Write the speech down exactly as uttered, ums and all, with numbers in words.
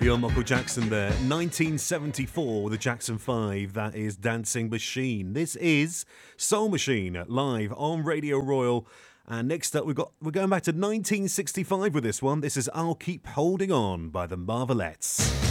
Beyond Michael Jackson there. nineteen seventy-four, the Jackson five. That is Dancing Machine. This is Soul Machine, live on Radio Royal. And next up, we've got, we're going back to nineteen sixty-five with this one. This is I'll Keep Holding On by the Marvelettes.